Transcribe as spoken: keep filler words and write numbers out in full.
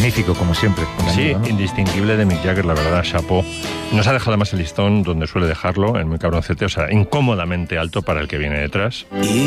magnífico, como siempre. Sí, amigo, ¿no? indistinguible de Mick Jagger, la verdad, chapó. Nos ha dejado más el listón donde suele dejarlo, en muy cabroncete, o sea, incómodamente alto para el que viene detrás. Y